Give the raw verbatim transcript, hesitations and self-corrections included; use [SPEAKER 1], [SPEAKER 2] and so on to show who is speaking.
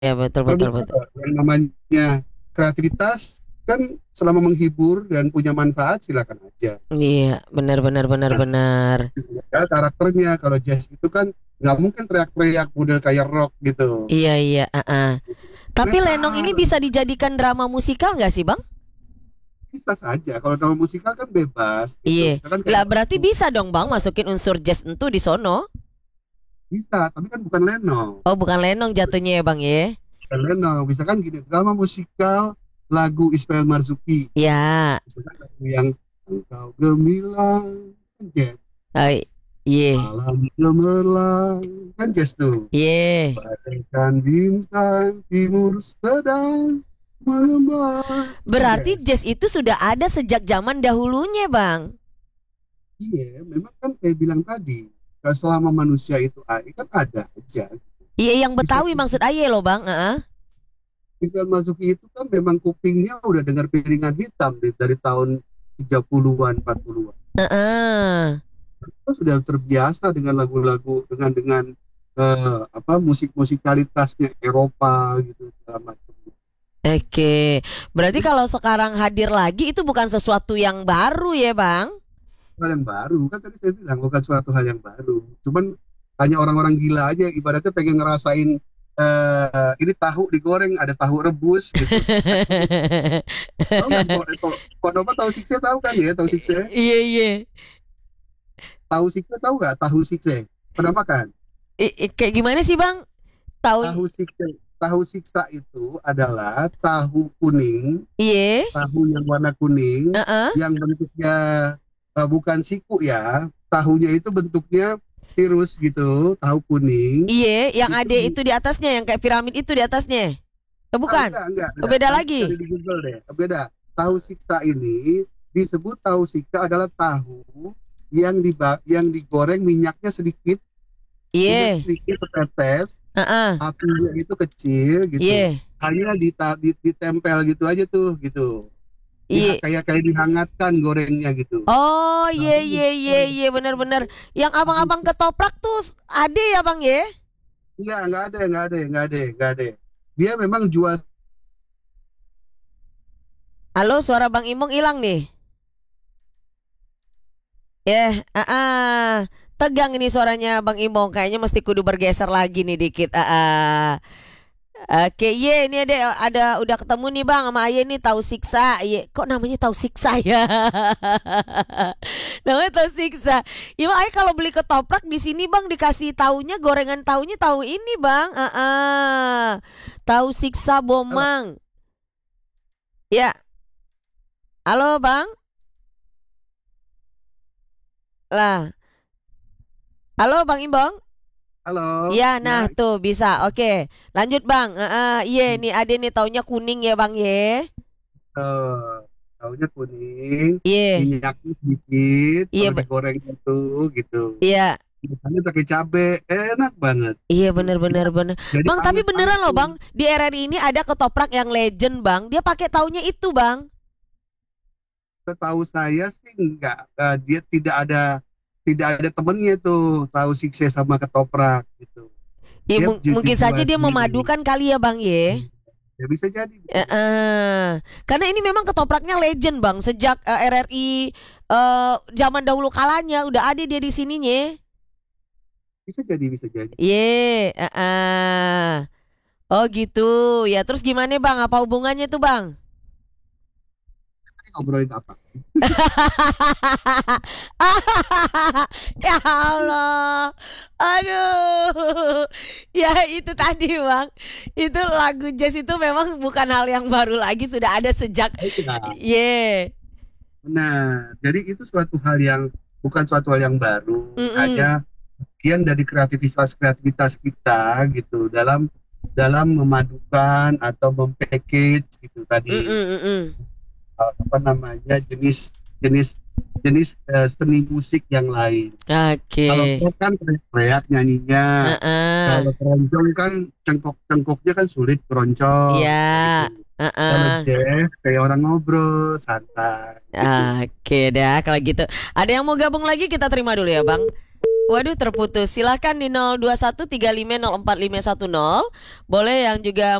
[SPEAKER 1] Ya betul betul
[SPEAKER 2] Terbuka
[SPEAKER 1] betul.
[SPEAKER 2] kok. Yang namanya kreativitas kan selama menghibur dan punya manfaat silakan aja.
[SPEAKER 1] Iya, benar benar benar
[SPEAKER 2] Nah,
[SPEAKER 1] benar.
[SPEAKER 2] ya, karakternya kalau jazz itu kan nggak mungkin teriak-teriak model kayak rock gitu.
[SPEAKER 1] Iya iya, ah, ah. Tapi Lenong ini
[SPEAKER 2] Metal
[SPEAKER 1] bisa dijadikan drama musikal nggak sih, Bang?
[SPEAKER 2] bisa saja. Kalau drama musikal kan bebas gitu.
[SPEAKER 1] Iya.
[SPEAKER 2] Misalkan
[SPEAKER 1] Lah
[SPEAKER 2] kayak
[SPEAKER 1] berarti bisa dong, Bang, masukin unsur jazz itu di sono.
[SPEAKER 2] bisa, tapi kan bukan Leno.
[SPEAKER 1] Oh, bukan Lenong jatuhnya ya, Bang ya.
[SPEAKER 2] Bukan Leno. Misalkan gini, drama musikal lagu Ismail Marzuki.
[SPEAKER 1] Ya.
[SPEAKER 2] Misalkan lagu yang engkau gemilang kan jazz.
[SPEAKER 1] Hai. Iya.
[SPEAKER 2] Malam cemerlang kan jazz tuh.
[SPEAKER 1] Iya.
[SPEAKER 2] Bagaikan bintang timur sedang mengembang kan
[SPEAKER 1] Berarti
[SPEAKER 2] jazz.
[SPEAKER 1] jazz itu sudah ada sejak zaman dahulunya, Bang.
[SPEAKER 2] Iya, memang kan saya bilang tadi, kalau selama manusia itu ada, kan ada aja.
[SPEAKER 1] Iya, yang
[SPEAKER 2] Bisa
[SPEAKER 1] Betawi maksud Aye loh, Bang. Heeh.
[SPEAKER 2] Ismail Marzuki itu kan memang kupingnya udah dengar piringan hitam deh, dari tahun tiga puluhan, empat puluhan.
[SPEAKER 1] Heeh.
[SPEAKER 2] Kita sudah terbiasa dengan lagu-lagu dengan dengan eh, apa musik musikalitasnya Eropa gitu segala macam.
[SPEAKER 1] Oke. Berarti kalau sekarang hadir lagi itu bukan sesuatu yang baru ya, Bang?
[SPEAKER 2] Hal yang baru kan tadi saya bilang bukan suatu hal yang baru. Cuman hanya orang-orang gila aja ibaratnya pengen ngerasain eh ini tahu digoreng ada tahu rebus gitu. Tahu nggak kok kok kok Nova tahu sikse tahu kan ya tahu sikse?
[SPEAKER 1] Iya, iya.
[SPEAKER 2] Tahu sikse tahu nggak tahu sikse? Pernah makan?
[SPEAKER 1] I- i- kayak gimana sih, Bang? Tahu.
[SPEAKER 2] Tahu siksa tahu siksa itu adalah tahu kuning,
[SPEAKER 1] Iya.
[SPEAKER 2] tahu yang warna kuning,
[SPEAKER 1] Heeh.
[SPEAKER 2] yang bentuknya eh, bukan siku ya, tahunya itu bentuknya tirus gitu, tahu kuning.
[SPEAKER 1] Iya, yang
[SPEAKER 2] Itu
[SPEAKER 1] ade
[SPEAKER 2] di,
[SPEAKER 1] itu di atasnya, yang kayak piramid itu di atasnya. Oh,
[SPEAKER 2] ah,
[SPEAKER 1] bukan.
[SPEAKER 2] enggak, enggak,
[SPEAKER 1] Oh,
[SPEAKER 2] enggak.
[SPEAKER 1] beda
[SPEAKER 2] Nanti
[SPEAKER 1] lagi.
[SPEAKER 2] cari di Google deh. Beda. Tahu siksa ini disebut tahu siksa adalah tahu yang di yang digoreng minyaknya sedikit, kemudian
[SPEAKER 1] Iya.
[SPEAKER 2] sedikit tetes,
[SPEAKER 1] Heeh.
[SPEAKER 2] apinya itu kecil gitu,
[SPEAKER 1] Iya.
[SPEAKER 2] hanya dita- di- ditempel gitu aja tuh gitu,
[SPEAKER 1] Iya.
[SPEAKER 2] Diha- kayak kayak dihangatkan gorengnya gitu.
[SPEAKER 1] Oh, iya
[SPEAKER 2] Tahu
[SPEAKER 1] iya iya iya benar-benar. Yang
[SPEAKER 2] tahu
[SPEAKER 1] abang-abang
[SPEAKER 2] sih.
[SPEAKER 1] ketoprak tuh ade ya, Bang ya?
[SPEAKER 2] Iya, nggak ada nggak ada nggak ada nggak ada, dia memang jual.
[SPEAKER 1] Halo, suara Bang Imong hilang nih. Ya, ah, ah. Tegang ini suaranya Bang Imong. Kayaknya mesti kudu bergeser lagi nih dikit. Ah, ah. Oke, ye, ini ada ada udah ketemu nih Bang sama Aye nih tahu siksa. Ye, kok namanya tahu siksa ya? Namanya tahu siksa. Ya, Bang, Aye kalau beli ketoprak di sini Bang dikasih taunya gorengan taunya tahu ini Bang. Ah, ah. Tahu siksa
[SPEAKER 2] Halo,
[SPEAKER 1] Bomang. Ya, halo Bang. Lah, halo Bang Imbong.
[SPEAKER 2] halo,
[SPEAKER 1] Iya, nah
[SPEAKER 2] ya,
[SPEAKER 1] tuh bisa. Oke, lanjut Bang. Heeh, iya, nih Ade nih taunya kuning ya Bang ye.
[SPEAKER 2] eh, tahunya kuning,
[SPEAKER 1] Iya,
[SPEAKER 2] minyaknya sedikit,
[SPEAKER 1] iya,
[SPEAKER 2] kalau
[SPEAKER 1] be-
[SPEAKER 2] digoreng itu gitu.
[SPEAKER 1] iya,
[SPEAKER 2] Biasanya pakai cabe, enak banget.
[SPEAKER 1] iya
[SPEAKER 2] Gitu.
[SPEAKER 1] bener-bener bener.
[SPEAKER 2] Jadi
[SPEAKER 1] Bang, tapi
[SPEAKER 2] anget-anget
[SPEAKER 1] beneran loh
[SPEAKER 2] tuh.
[SPEAKER 1] Bang, di R R I ini ada ketoprak yang legend Bang. Dia pakai taunya itu Bang.
[SPEAKER 2] Setahu saya sih enggak, eh, dia tidak ada tidak ada temennya tuh tahu sikse sama ketoprak gitu.
[SPEAKER 1] Ya,
[SPEAKER 2] Dia
[SPEAKER 1] mung-
[SPEAKER 2] ju-
[SPEAKER 1] mungkin saja
[SPEAKER 2] dijual
[SPEAKER 1] dia
[SPEAKER 2] sendiri.
[SPEAKER 1] memadukan kali ya Bang ye.
[SPEAKER 2] Ya bisa jadi, bisa jadi.
[SPEAKER 1] Heeh. Karena ini memang ketopraknya legend Bang. Sejak eh, R R I eh, zaman dahulu kalanya udah ada dia di sininya.
[SPEAKER 2] Bisa jadi, bisa jadi.
[SPEAKER 1] Ye, heeh. Oh gitu. Ya terus gimana Bang? Apa hubungannya tuh Bang?
[SPEAKER 2] Tadi ngobrolin apa?
[SPEAKER 1] Ya Allah. Aduh. Ya itu tadi Bang. Itu lagu jazz itu memang bukan hal yang baru lagi, sudah ada sejak
[SPEAKER 2] Iya.
[SPEAKER 1] ye.
[SPEAKER 2] Nah, jadi itu suatu hal yang bukan suatu hal yang baru,
[SPEAKER 1] Mm-mm.
[SPEAKER 2] hanya bagian dari kreativitas kreativitas kita gitu dalam dalam memadukan atau mempackage gitu tadi
[SPEAKER 1] Mm-mm, mm-mm.
[SPEAKER 2] eh, apa namanya jenis jenis jenis eh, seni musik yang lain. Kalau
[SPEAKER 1] Oke.
[SPEAKER 2] pop kan teriak nyanyinya,
[SPEAKER 1] Heeh.
[SPEAKER 2] kalau keroncong kan cengkok-cengkoknya kan sulit keroncong kayak gitu.
[SPEAKER 1] Ya.
[SPEAKER 2] Kalau
[SPEAKER 1] Heeh.
[SPEAKER 2] jazz kayak orang ngobrol santai gitu.
[SPEAKER 1] Oke dah kalau gitu. Ada yang mau gabung lagi kita terima dulu ya Bang. Waduh, terputus. Silahkan di nol dua satu tiga lima nol empat lima satu nol. Boleh yang juga